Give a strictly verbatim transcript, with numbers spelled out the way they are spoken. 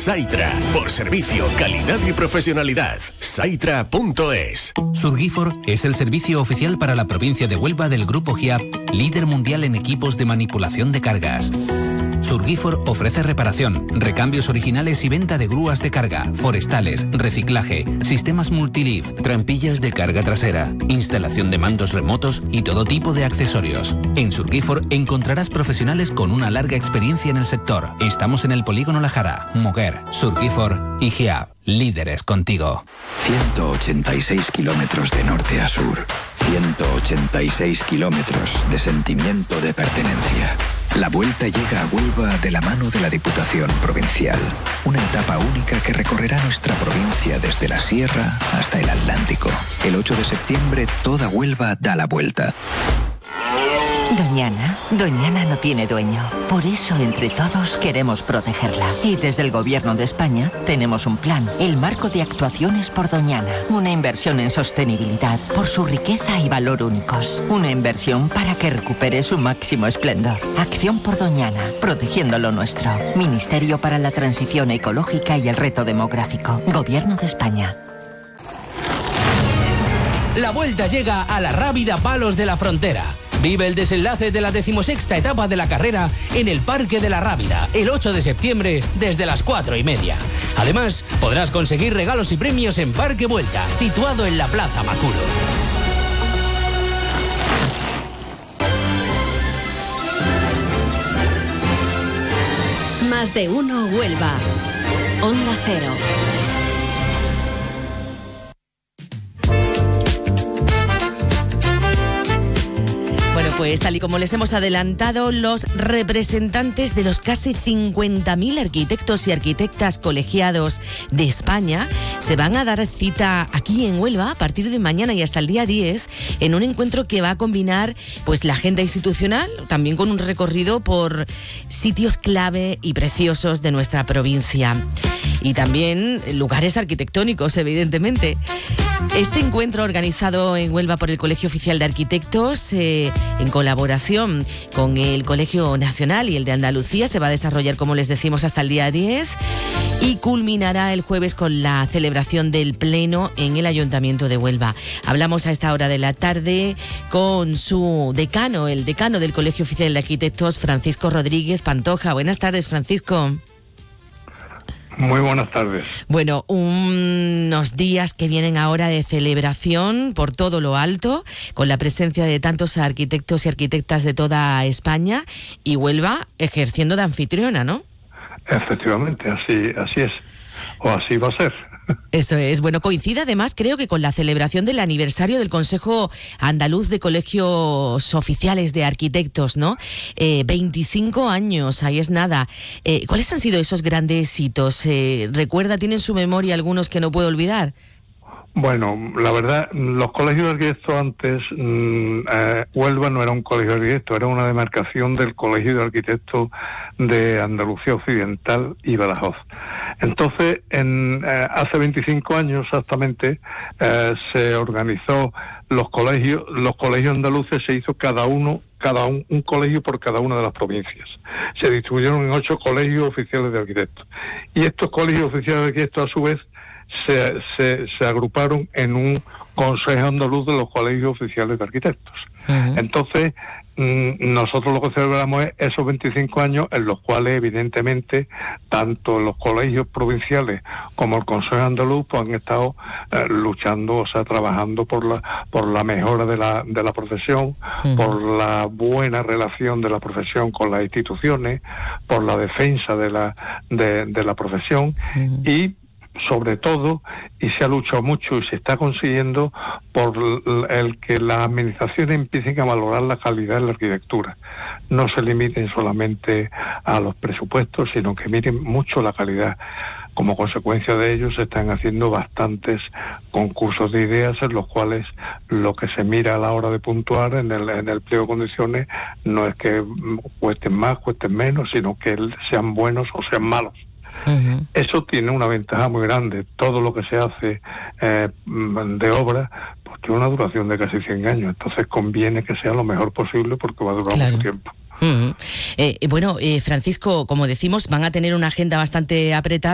Saitra. Por servicio, calidad y profesionalidad. Saitra punto es. Surgifor es el servicio oficial para la provincia de Huelva del Grupo Giap, líder mundial en equipos de manipulación de cargas. Surgifor ofrece reparación, recambios originales y venta de grúas de carga, forestales, reciclaje, sistemas multilift, trampillas de carga trasera, instalación de mandos remotos y todo tipo de accesorios. En Surgifor encontrarás profesionales con una larga experiencia en el sector. Estamos en el Polígono La Jara, Moguer, Surgifor y Giap, líderes contigo. ciento ochenta y seis kilómetros de norte a sur. ciento ochenta y seis kilómetros de sentimiento de pertenencia. La Vuelta llega a Huelva de la mano de la Diputación Provincial. Una etapa única que recorrerá nuestra provincia desde la Sierra hasta el Atlántico. El ocho de septiembre toda Huelva da la vuelta. Doñana, Doñana no tiene dueño. Por eso, entre todos, queremos protegerla. Y desde el Gobierno de España tenemos un plan, el Marco de Actuaciones por Doñana. Una inversión en sostenibilidad por su riqueza y valor únicos. Una inversión para que recupere su máximo esplendor. Acción por Doñana, protegiendo lo nuestro. Ministerio para la Transición Ecológica y el Reto Demográfico. Gobierno de España. La Vuelta llega a la Rábida Palos de la Frontera. Vive el desenlace de la decimosexta etapa de la carrera en el Parque de la Rábida, el ocho de septiembre, desde las cuatro y media. Además, podrás conseguir regalos y premios en Parque Vuelta, situado en la Plaza Macuro. Más de uno Huelva. Onda Cero. Pues tal y como les hemos adelantado, los representantes de los casi cincuenta mil arquitectos y arquitectas colegiados de España se van a dar cita aquí en Huelva a partir de mañana y hasta el día diez en un encuentro que va a combinar pues la agenda institucional, también con un recorrido por sitios clave y preciosos de nuestra provincia. Y también lugares arquitectónicos, evidentemente. Este encuentro, organizado en Huelva por el Colegio Oficial de Arquitectos, eh, en colaboración con el Colegio Nacional y el de Andalucía, se va a desarrollar, como les decimos, hasta el día diez y culminará el jueves con la celebración del Pleno en el Ayuntamiento de Huelva. Hablamos a esta hora de la tarde con su decano, el decano del Colegio Oficial de Arquitectos, Francisco Rodríguez Pantoja. Buenas tardes, Francisco. Muy buenas tardes. Bueno, unos días que vienen ahora de celebración por todo lo alto, con la presencia de tantos arquitectos y arquitectas de toda España y Huelva ejerciendo de anfitriona, ¿no? Efectivamente, así, así es, o así va a ser. Eso es. Bueno, coincide además, creo que con la celebración del aniversario del Consejo Andaluz de Colegios Oficiales de Arquitectos, ¿no? Eh, veinticinco años, ahí es nada. Eh, ¿Cuáles han sido esos grandes hitos? Eh, ¿Recuerda, tiene en su memoria algunos que no puedo olvidar? Bueno, la verdad, los colegios de arquitectos antes, mmm, eh, Huelva no era un colegio de arquitectos, era una demarcación del Colegio de Arquitectos de Andalucía Occidental y Badajoz. Entonces, en, eh, hace veinticinco años exactamente, eh, se organizó los colegios, los colegios andaluces, se hizo cada uno, cada un, un colegio por cada una de las provincias. Se distribuyeron en ocho colegios oficiales de arquitectos. Y estos colegios oficiales de arquitectos, a su vez, Se, se, se agruparon en un Consejo Andaluz de los Colegios Oficiales de Arquitectos. Uh-huh. Entonces, mmm, nosotros lo que celebramos es esos veinticinco años en los cuales, evidentemente, tanto los colegios provinciales como el Consejo Andaluz pues, han estado eh, luchando, o sea, trabajando por la por la mejora de la de la profesión, uh-huh. por la buena relación de la profesión con las instituciones, por la defensa de la de, de la profesión uh-huh. y sobre todo, y se ha luchado mucho y se está consiguiendo por el que las administraciones empiecen a valorar la calidad de la arquitectura. No se limiten solamente a los presupuestos, sino que miren mucho la calidad. Como consecuencia de ello se están haciendo bastantes concursos de ideas en los cuales lo que se mira a la hora de puntuar en el, en el pliego de condiciones no es que cuesten más, cuesten menos, sino que sean buenos o sean malos. Uh-huh. Eso tiene una ventaja muy grande. Todo lo que se hace eh, de obra pues tiene una duración de casi cien años, entonces conviene que sea lo mejor posible porque va a durar claro. mucho tiempo. Uh-huh. eh, bueno, eh, Francisco, como decimos, van a tener una agenda bastante apretada.